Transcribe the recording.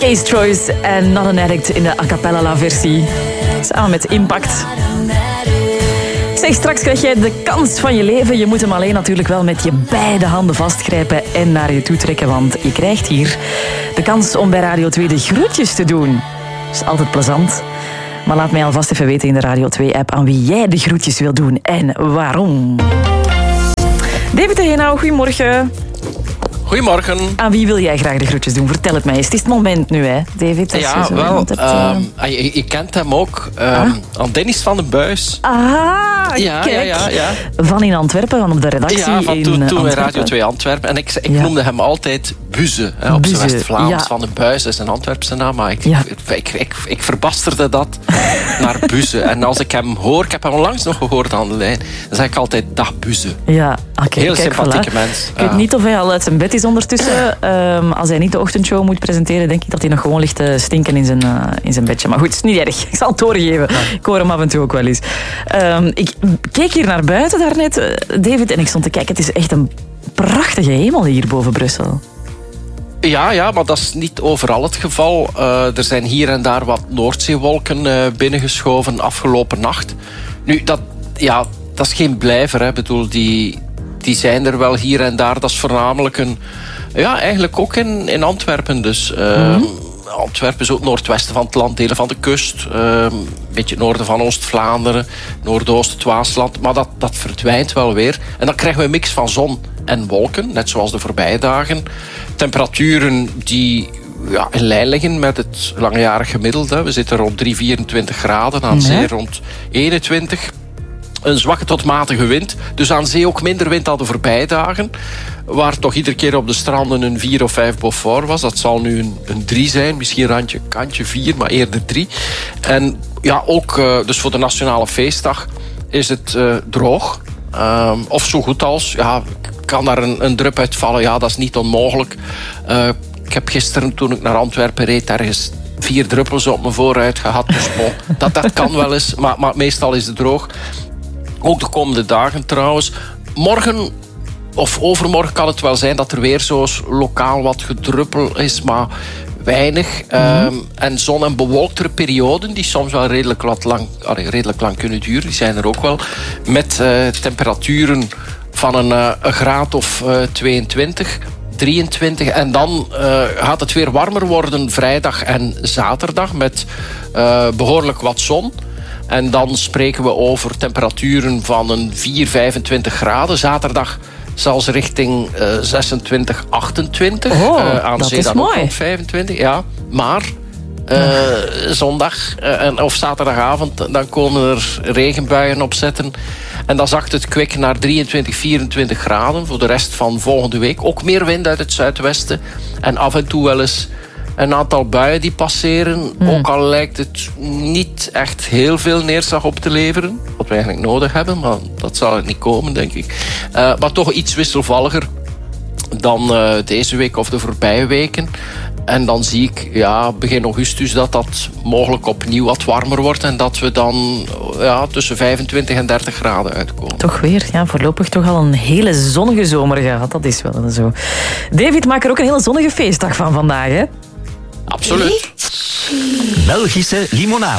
Case Choice en Not an Addict in de a cappella versie. Samen met Impact. Zeg, straks krijg jij de kans van je leven. Je moet hem alleen natuurlijk wel met je beide handen vastgrijpen en naar je toe trekken. Want je krijgt hier de kans om bij Radio 2 de groetjes te doen. Dat is altijd plezant. Maar laat mij alvast even weten in de Radio 2-app aan wie jij de groetjes wil doen en waarom. David Henau, goedemorgen. Goedemorgen. Aan wie wil jij graag de groetjes doen? Vertel het mij eens. Het is het moment nu, hè, David? Ja, wel. Je kent hem ook. Aan Dennis van den Buis. Ah, kijk. Ja. Van in Antwerpen, van op de redactie. Ja, van toen bij Radio 2 Antwerpen. En ik noemde hem altijd Buze. Op zijn West-Vlaams. Ja. Van den Buis, dat is een Antwerpse naam. Maar ik verbasterde dat naar Buze. En als ik hem hoor, ik heb hem onlangs nog gehoord aan de lijn, dan zeg ik altijd dag Buze. Ja, oké. Heel sympathieke mens. Ik weet niet of hij al uit zijn bed is ondertussen. Als hij niet de ochtendshow moet presenteren, denk ik dat hij nog gewoon ligt te stinken in zijn bedje. Maar goed, het is niet erg. Ik zal het doorgeven. Ik hoor hem af en toe ook wel eens. Ik keek hier naar buiten daarnet, David, en ik stond te kijken. Het is echt een prachtige hemel hier boven Brussel. Ja, maar dat is niet overal het geval. Er zijn hier en daar wat Noordzeewolken binnengeschoven afgelopen nacht. Nu, dat is geen blijver. Hè. Ik bedoel, die zijn er wel hier en daar. Dat is voornamelijk eigenlijk ook in Antwerpen. Dus Antwerpen is ook het noordwesten van het land, delen van de kust. Een beetje het noorden van Oost-Vlaanderen, noordoosten, het Waasland. Maar dat verdwijnt wel weer. En dan krijgen we een mix van zon en wolken, net zoals de voorbije dagen. Temperaturen die in lijn liggen met het langjarig gemiddelde. We zitten rond 24 graden, aan zee rond 21. Een zwakke tot matige wind. Dus aan zee ook minder wind dan de voorbije dagen. Waar toch iedere keer op de stranden een 4 of 5 Beaufort was. Dat zal nu een 3 zijn. Misschien kantje 4, maar eerder 3. En ook dus voor de Nationale Feestdag is het droog. Of zo goed als. Kan daar een drup uitvallen? Ja, dat is niet onmogelijk. Ik heb gisteren, toen ik naar Antwerpen reed, ergens 4 druppels op mijn voorruit gehad. Dus dat kan wel eens. Maar meestal is het droog. Ook de komende dagen trouwens. Morgen of overmorgen kan het wel zijn dat er weer zo lokaal wat gedruppel is, maar weinig. En zon- en bewolktere perioden die soms wel redelijk lang kunnen duren. Die zijn er ook wel. Met temperaturen van een graad of 22, 23. En dan gaat het weer warmer worden vrijdag en zaterdag met behoorlijk wat zon. En dan spreken we over temperaturen van een 25 graden. Zaterdag zelfs richting 26, 28. Aan dat zee is dan mooi. ook rond 25. Ja, maar zondag of zaterdagavond, dan komen er regenbuien opzetten. En dan zakt het kwik naar 23, 24 graden voor de rest van volgende week. Ook meer wind uit het zuidwesten. En af en toe wel eens een aantal buien die passeren. Ook al lijkt het niet echt heel veel neerslag op te leveren. Wat we eigenlijk nodig hebben, maar dat zal er niet komen, denk ik. Maar toch iets wisselvalliger dan deze week of de voorbije weken. En dan zie ik begin augustus dat mogelijk opnieuw wat warmer wordt. En dat we dan tussen 25 en 30 graden uitkomen. Toch weer, voorlopig toch al een hele zonnige zomer gehad. Dat is wel zo. David, maak er ook een hele zonnige feestdag van vandaag, hè? Absoluut. Belgische limonade.